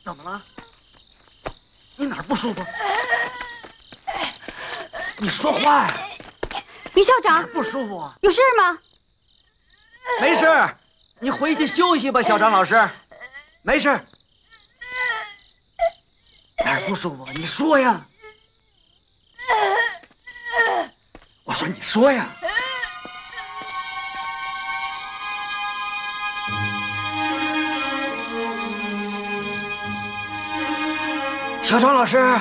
怎么了？你哪儿不舒服？你说话呀！ 于校长， 哪儿不舒服啊？ 有事吗？ 没事，你回去休息吧，小张老师。没事。哪儿不舒服？你说呀！我说你说呀！小张老师，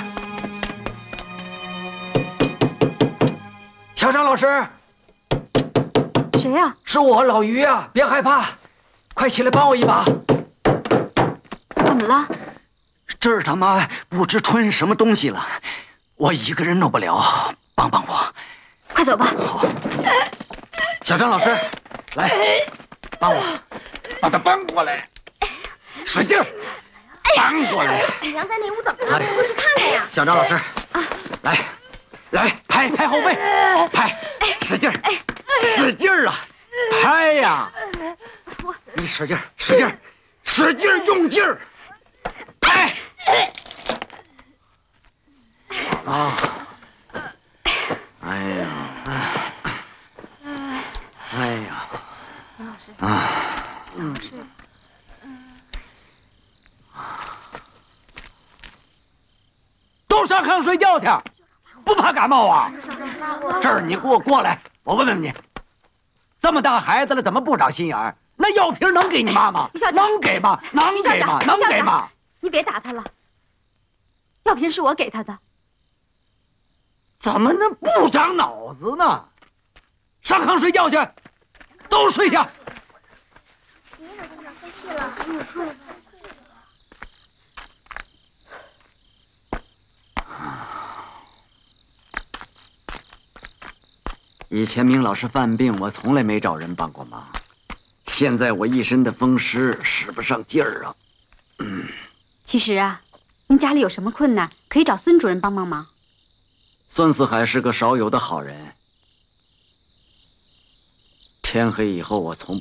小张老师， 谁呀？ 是我老于啊！别害怕，快起来帮我一把。 怎么了？ 这儿他妈不知吞什么东西了，我一个人弄不了，帮帮我。 快走吧。 好，小张老师，来，帮我把他搬过来，使劲儿搬过来。 梁在那屋怎么了？快去看看呀！ 小张老师，来，拍后背，拍，使劲儿，使劲儿啊，拍呀！你使劲儿，用劲儿，拍！啊！哎呀！都上炕睡觉去，不怕感冒啊？这儿你给我过来，我问问你，这么大孩子了，怎么不长心眼儿？那药瓶能给你妈吗？能给吗？能给吗？能给吗？ 你别打他了，药瓶是我给他的。 怎么能不长脑子呢？上炕睡觉去，都睡下。 别让校长生气了，跟我睡吧。 以前明老师犯病，我从来没找人帮过忙。现在我一身的风湿，使不上劲儿啊。 其实啊，您家里有什么困难，可以找孙主任帮忙。 孙四海是个少有的好人。天黑以后，我从不